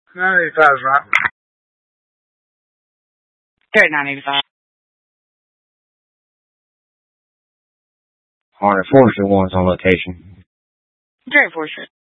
985's right. Okay, 985. Hornet Forestry 1's on location. Jerry Forestry.